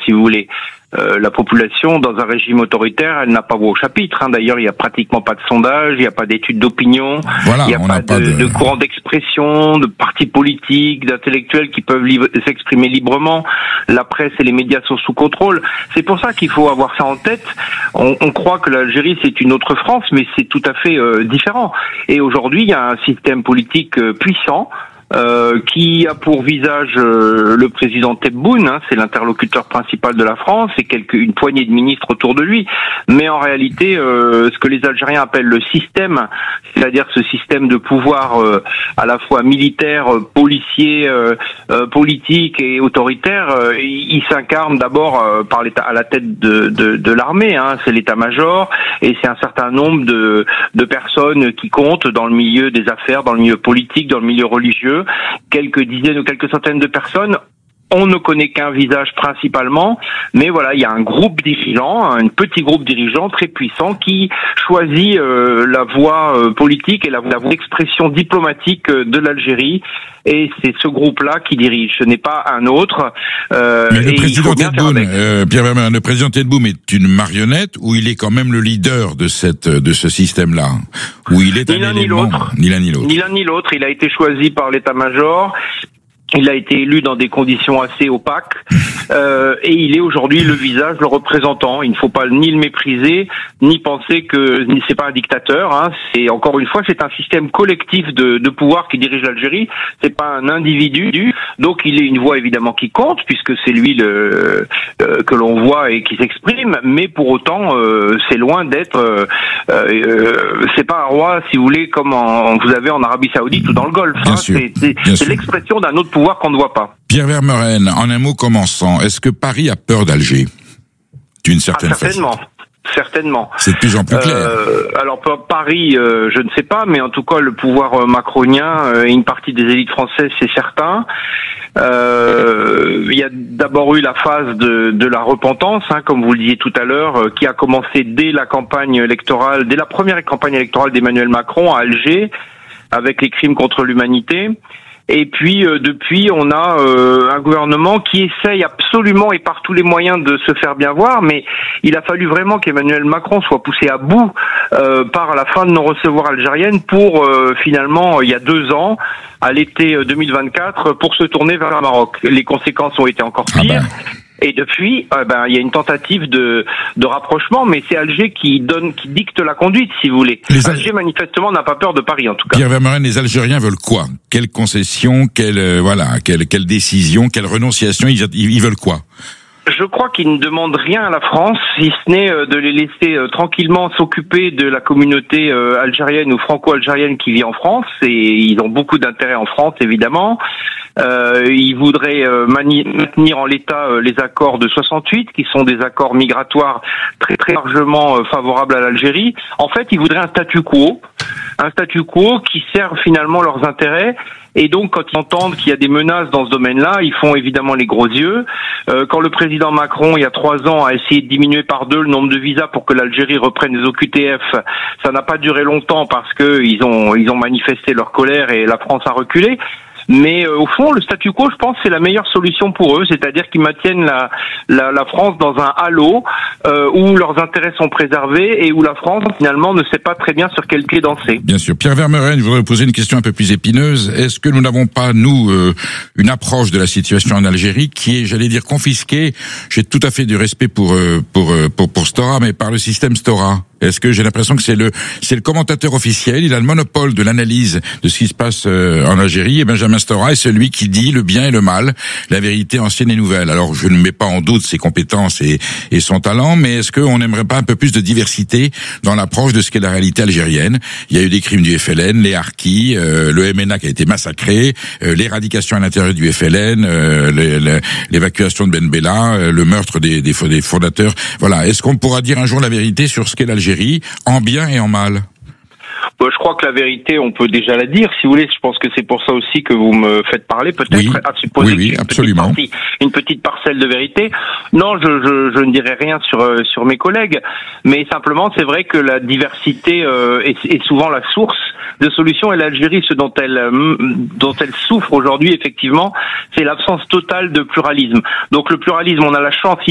si vous voulez. La population, dans un régime autoritaire, elle n'a pas voix au chapitre. D'ailleurs, il n'y a pratiquement pas de sondage, il n'y a pas d'études d'opinion, il n'y a pas de courant d'expression, de partis politiques, d'intellectuels qui peuvent s'exprimer librement. La presse et les médias sont sous contrôle. C'est pour ça qu'il faut avoir ça en tête. On croit que l'Algérie, c'est une autre France, mais c'est tout à fait différent. Et aujourd'hui, il y a un système politique puissant, qui a pour visage le président Tebboune, c'est l'interlocuteur principal de la France, et une poignée de ministres autour de lui. Mais en réalité, ce que les Algériens appellent le système, c'est-à-dire ce système de pouvoir à la fois militaire, policier, politique et autoritaire, il s'incarne d'abord par à la tête de l'armée, c'est l'état-major, et c'est un certain nombre de personnes qui comptent dans le milieu des affaires, dans le milieu politique, dans le milieu religieux. Quelques dizaines ou quelques centaines de personnes. On ne connaît qu'un visage principalement, mais voilà, il y a un groupe dirigeant, un petit groupe dirigeant très puissant qui choisit la voie politique et la voie d'expression diplomatique de l'Algérie. Et c'est ce groupe-là qui dirige. Ce n'est pas un autre. Mais le président Tebboune, Pierre Vermeuren, le président Tebboune est une marionnette ou il est quand même le leader de ce système-là, où il est ni l'un ni l'autre. Ni l'un ni l'autre. Ni l'un ni l'autre. Il a été choisi par l'état-major. Il a été élu dans des conditions assez opaques et il est aujourd'hui le visage, le représentant. Il ne faut pas ni le mépriser, ni penser que c'est pas un dictateur. C'est encore une fois, c'est un système collectif de pouvoir qui dirige l'Algérie. C'est pas un individu. Donc il est une voix évidemment qui compte puisque c'est lui que l'on voit et qui s'exprime. Mais pour autant, c'est loin d'être. C'est pas un roi, si vous voulez, comme vous avez en Arabie Saoudite ou dans le Golfe. C'est l'expression d'un autre pouvoir qu'on ne voit pas. Pierre Vermeuren, en un mot commençant, est-ce que Paris a peur d'Alger d'une certaine façon? Certainement. C'est de plus en plus clair. Alors Paris, je ne sais pas, mais en tout cas le pouvoir macronien et une partie des élites françaises, c'est certain. Il y a d'abord eu la phase de la repentance, comme vous le disiez tout à l'heure, qui a commencé dès la première campagne électorale d'Emmanuel Macron à Alger, avec les crimes contre l'humanité. Et puis depuis, on a un gouvernement qui essaye absolument et par tous les moyens de se faire bien voir, mais il a fallu vraiment qu'Emmanuel Macron soit poussé à bout par la fin de non-recevoir algérienne pour finalement, il y a 2 ans, à l'été 2024, pour se tourner vers le Maroc. Les conséquences ont été encore pires. Et depuis, il y a une tentative de rapprochement, mais c'est Alger qui dicte la conduite, si vous voulez. Alger, manifestement, n'a pas peur de Paris, en tout cas. Pierre Vermeuren, les Algériens veulent quoi? Quelle concession, quelle décision, quelle renonciation? Ils veulent quoi? Je crois qu'ils ne demandent rien à la France, si ce n'est de les laisser tranquillement s'occuper de la communauté algérienne ou franco-algérienne qui vit en France, et ils ont beaucoup d'intérêt en France, évidemment. Ils voudraient maintenir en l'état les accords de 68, qui sont des accords migratoires très très largement favorables à l'Algérie. En fait, ils voudraient un statu quo qui serve finalement leurs intérêts. Et donc, quand ils entendent qu'il y a des menaces dans ce domaine-là, ils font évidemment les gros yeux. Quand le président Macron, il y a 3 ans, a essayé de diminuer par 2 le nombre de visas pour que l'Algérie reprenne les OQTF, ça n'a pas duré longtemps parce que ils ont manifesté leur colère et la France a reculé. Mais au fond, le statu quo, je pense, c'est la meilleure solution pour eux, c'est-à-dire qu'ils maintiennent la France dans un halo où leurs intérêts sont préservés et où la France, finalement, ne sait pas très bien sur quel pied danser. Bien sûr. Pierre Vermeuren, je voudrais vous poser une question un peu plus épineuse. Est-ce que nous n'avons pas, nous, une approche de la situation en Algérie qui est, j'allais dire, confisquée? J'ai tout à fait du respect pour Stora, mais par le système Stora. Est-ce que j'ai l'impression que c'est le commentateur officiel, il a le monopole de l'analyse de ce qui se passe en Algérie, et Benjamin Stora est celui qui dit le bien et le mal, la vérité ancienne et nouvelle. Alors je ne mets pas en doute ses compétences et son talent, mais est-ce qu'on n'aimerait pas un peu plus de diversité dans l'approche de ce qu'est la réalité algérienne? Il y a eu des crimes du FLN, les harkis, le MNA qui a été massacré, l'éradication à l'intérieur du FLN, l'évacuation de Ben Bella, le meurtre des fondateurs. Voilà. Est-ce qu'on pourra dire un jour la vérité sur ce qu'est l'Algérie, en bien et en mal? Je crois que la vérité, on peut déjà la dire, si vous voulez. Je pense que c'est pour ça aussi que vous me faites parler, peut-être, à supposer oui, absolument. Une petite parcelle de vérité. Non, je ne dirai rien sur mes collègues, mais simplement, c'est vrai que la diversité est souvent la source de solutions, et l'Algérie, ce dont elle souffre aujourd'hui, effectivement, c'est l'absence totale de pluralisme. Donc le pluralisme, on a la chance